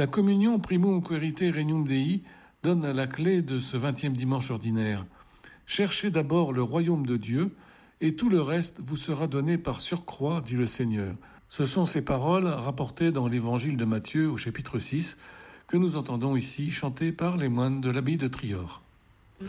La communion primum querite regnum Dei donne la clé de ce 20e dimanche ordinaire. Cherchez d'abord le royaume de Dieu et tout le reste vous sera donné par surcroît, dit le Seigneur. Ce sont ces paroles rapportées dans l'évangile de Matthieu au chapitre 6 que nous entendons ici chanter par les moines de l'abbaye de Trior.